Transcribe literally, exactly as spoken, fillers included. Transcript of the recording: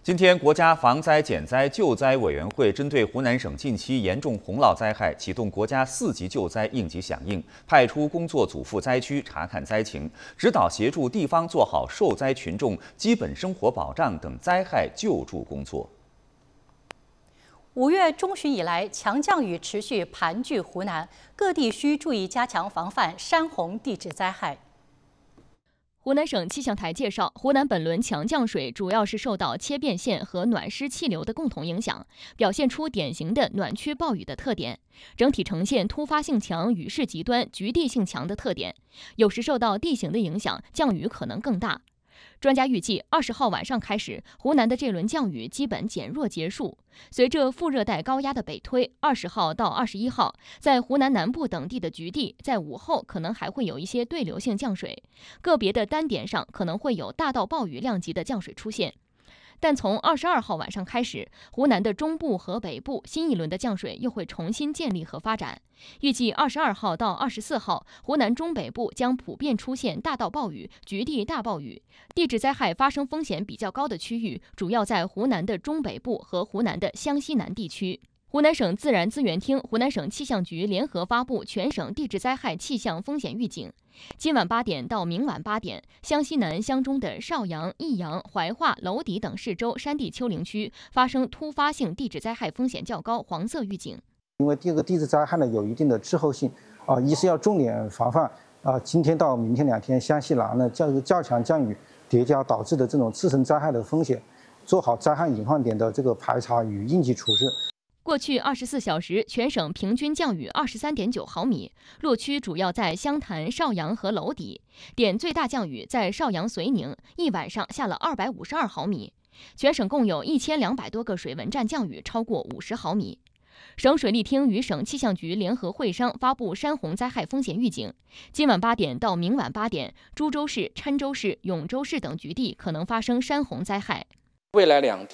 今天，国家防灾减灾救灾委员会针对湖南省近期严重洪涝灾害，启动国家四级救灾应急响应，派出工作组赴灾区查看灾情，指导协助地方做好受灾群众基本生活保障等灾害救助工作。 五月中旬以来，强降雨持续盘踞湖南，各地需注意加强防范山洪地质灾害。 湖南省气象台介绍，湖南本轮强降水主要是受到切变线和暖湿气流的共同影响，表现出典型的暖区暴雨的特点，整体呈现突发性强、雨势极端、局地性强的特点。有时受到地形的影响，降雨可能更大。专家预计，二十号晚上开始，湖南的这轮降雨基本减弱结束。随着副热带高压的北推，二十号到二十一号，在湖南南部等地的局地，在午后可能还会有一些对流性降水，个别的单点上可能会有大到暴雨量级的降水出现。 但从二十二号晚上开始，湖南的中部和北部新一轮的降水又会重新建立和发展。预计二十二号到二十四号，湖南中北部将普遍出现大到暴雨、局地大暴雨。地质灾害发生风险比较高的区域，主要在湖南的中北部和湖南的湘西南地区。 湖南省自然资源厅、湖南省气象局联合发布全省地质灾害气象风险预警。今晚八点到明晚八点，湘西南、湘中的邵阳、益阳、怀化、娄底等市州山地丘陵区发生突发性地质灾害风险较高黄色预警。 因为这个地质灾害呢有一定的滞后性啊，一是要重点防范啊，今天到明天两天湘西南呢较较强降雨叠加导致的这种次生灾害的风险，做好灾害隐患点的这个排查与应急处置。 过去二十四小时，全省平均降雨二十三点九毫米，落区主要在湘潭、邵阳和娄底，点最大降雨在邵阳绥宁，一晚上下了二百五十二毫米。全省共有一千两百多个水文站降雨超过五十毫米。省水利厅与省气象局联合会商发布山洪灾害风险预警。今晚八点到明晚八点，株洲市、郴州市、永州市等局地可能发生山洪灾害。 未来两